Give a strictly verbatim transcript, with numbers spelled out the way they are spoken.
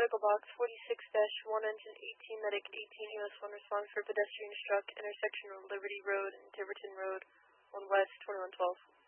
Medical Box forty-six dash one Engine eighteen, Medic eighteen, U S one response for pedestrian struck, intersection of Liberty Road and Tiverton Road, on West twenty-one twelve.